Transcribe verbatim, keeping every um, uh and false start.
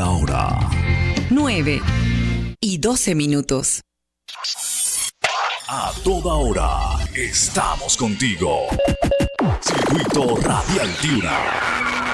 la hora. nueve y doce minutos. A toda hora estamos contigo. Circuito Radial Tiuna.